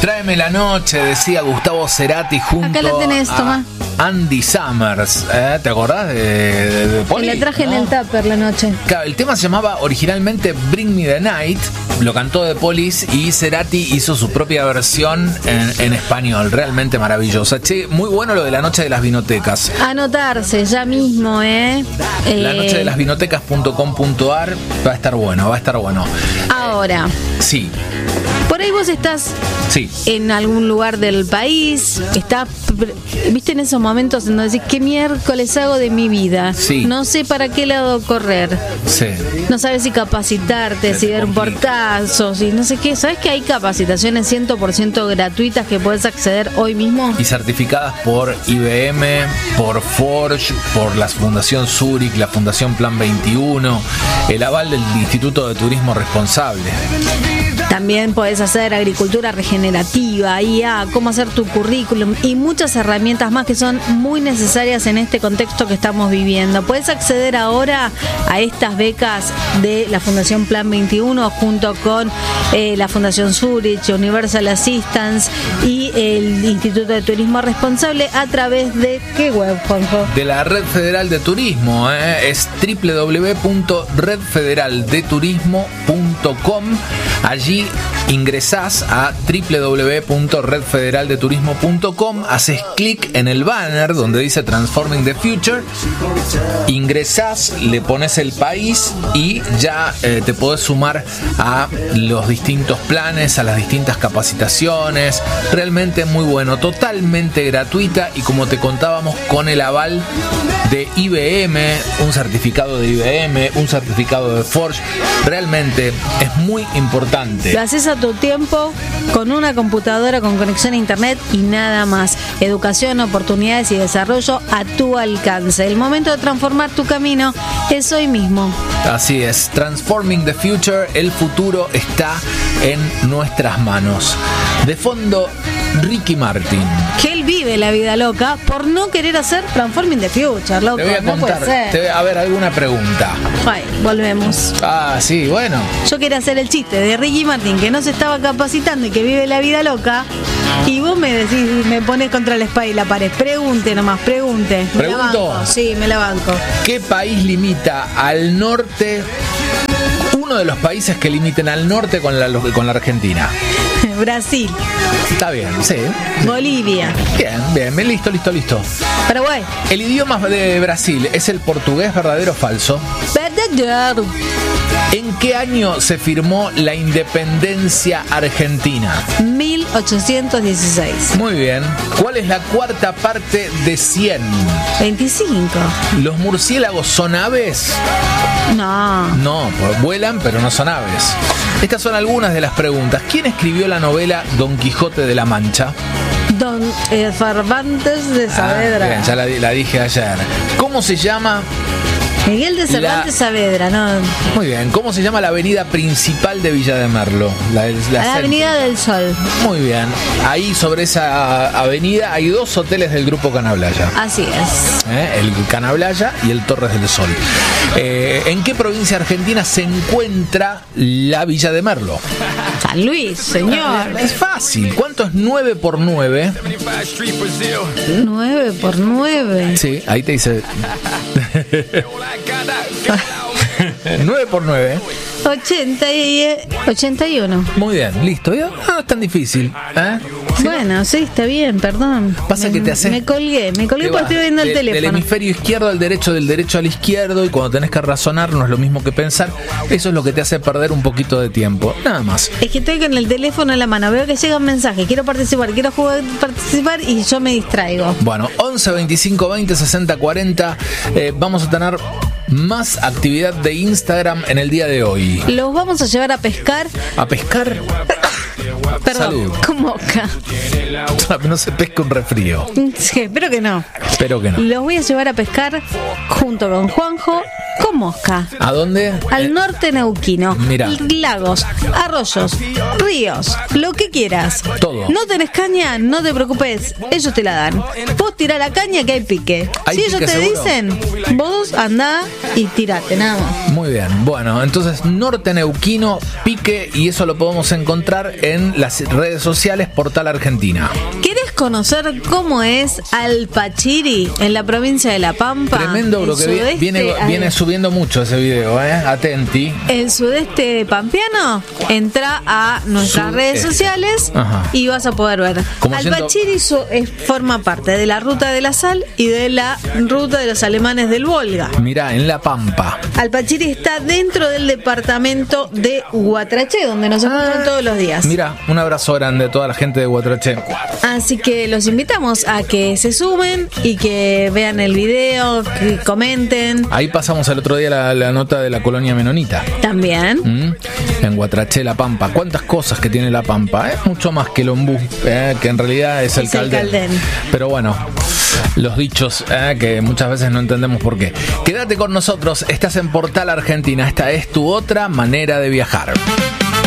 Tráeme la noche, decía Gustavo Cerati junto acá la tenés, a toma. Andy Summers. ¿Te acordás de Poli? Que la traje, ¿no?, en el tupper la noche. Claro, el tema se llamaba originalmente Bring Me the Night, lo cantó The Police y Cerati hizo su propia versión en español, realmente maravillosa. Che, muy bueno lo de la noche de las vinotecas. Anotarse ya mismo, La noche de las vinotecas.com.ar va a estar bueno, va a estar bueno. Ahora, Sí, por ahí vos estás sí. en algún lugar del país, viste en esos momentos en donde decís, ¿qué miércoles hago de mi vida? Sí. No sé para qué lado correr. Sí. No sabes si capacitarte, si dar un portazo, si no sé qué. ¿Sabes que hay capacitaciones 100% gratuitas que puedes acceder hoy mismo? Y certificadas por IBM, por Forge, por la Fundación Zurich, la Fundación Plan 21, el aval del Instituto de Turismo Responsable. También podés hacer agricultura regenerativa, IA, cómo hacer tu currículum y muchas herramientas más que son muy necesarias en este contexto que estamos viviendo. Puedes acceder ahora a estas becas de la Fundación Plan 21 junto con la Fundación Zurich, Universal Assistance y el Instituto de Turismo Responsable a través de ¿qué web, Juanjo? De la Red Federal de Turismo, es www.redfederaldeturismo.com. Allí ingresás a www.redfederaldeturismo.com, haces clic en el banner donde dice Transforming the Future, ingresás, le pones el país y ya te podés sumar a los distintos planes, a las distintas capacitaciones. Realmente muy bueno, totalmente gratuita y como te contábamos con el aval de IBM, un certificado de IBM, un certificado de Forge. Realmente es muy importante. Lo haces a tu tiempo con una computadora con conexión a internet y nada más. Educación, oportunidades y desarrollo a tu alcance. El momento de transformar tu camino es hoy mismo. Así es, Transforming the Future, el futuro está en nuestras manos. De fondo, Ricky Martin. Que él vive la vida loca por no querer hacer Transforming the Future, loco. Te voy a no contar, puede ser. a ver, alguna pregunta. Ay, volvemos. Ah, sí, bueno. Yo quería hacer el chiste de Ricky Martin que no se estaba capacitando y que vive la vida loca. Y vos me decís, me pones contra la espalda y la pared. Pregunte nomás, pregunte. Me la ¿Pregunto? banco. Sí, me la banco. ¿Qué país limita al norte? Uno de los países que limiten al norte con la Argentina. Brasil. Está bien, sí. Bolivia. Bien, listo. Paraguay. El idioma de Brasil es el portugués, ¿verdadero o falso? Verdadero. ¿En qué año se firmó la independencia argentina? 1816. Muy bien. ¿Cuál es la cuarta parte de 100? 25. ¿Los murciélagos son aves? No. No, pues vuelan, pero no son aves. Estas son algunas de las preguntas. ¿Quién escribió la novela Don Quijote de la Mancha? Don Cervantes de Saavedra. Bien, ya la dije ayer. ¿Cómo se llama? Miguel de Cervantes Saavedra, ¿no? Muy bien. ¿Cómo se llama la avenida principal de Villa de Merlo? La Avenida del Sol. Muy bien. Ahí sobre esa avenida hay dos hoteles del Grupo Canablaya. Así es. El Canablaya y el Torres del Sol. ¿En qué provincia argentina se encuentra la Villa de Merlo? San Luis, señor. Es fácil. ¿Cuánto es 9 por 9? 9 por 9. Sí, ahí te dice. 9 por 9. 81. Muy bien, listo. No es tan difícil. Bueno, sí, está bien, perdón. Pasa que te haces. Me colgué porque estoy viendo el teléfono. Del hemisferio izquierdo al derecho, del derecho al izquierdo, y cuando tenés que razonar no es lo mismo que pensar. Eso es lo que te hace perder un poquito de tiempo. Nada más. Es que estoy con el teléfono en la mano, veo que llega un mensaje, quiero participar y yo me distraigo. Bueno, 11 25 20 60 40. Vamos a tener más actividad de Instagram en el día de hoy. Los vamos a llevar a pescar. ¿A pescar? Perdón, Salud. con boca. No se pesca un resfrío. Sí, espero que no. Espero que no. Los voy a llevar a pescar junto con Juanjo con Mosca. ¿A dónde? Al norte neuquino. Mirá. Lagos, arroyos, ríos, lo que quieras. Todo. No tenés caña, no te preocupes, ellos te la dan. Vos tirá la caña que hay pique. ¿Hay Si ellos pique te seguro? dicen, vos andá y tirate, nada más. Muy bien, bueno, entonces norte neuquino, pique, y eso lo podemos encontrar en las redes sociales Portal Argentina. ¿Querés conocer cómo es Alpachiri en la provincia de La Pampa? Tremendo lo que sudeste, viene subiendo mucho ese video, atenti. El sudeste pampeano, entra a nuestras Sudeste. redes sociales. Ajá. Y vas a poder ver. Como Alpachiri forma parte de la ruta de la sal y de la ruta de los alemanes del Volga. Mirá, en La Pampa. Alpachiri está dentro del departamento de Guatraché, donde nos escuchan todos los días. Mira, un abrazo grande a toda la gente de Guatraché. Así que los invitamos a que se sumen y que vean el video, que comenten. Ahí pasamos el otro día la nota de la colonia menonita. También. En Guatraché, La Pampa. ¿Cuántas cosas que tiene La Pampa? Mucho más que el ombú, que en realidad es el Caldén. Pero bueno, los dichos que muchas veces no entendemos por qué. Quédate con nosotros, estás en Portal Argentina. Esta es tu otra manera de viajar.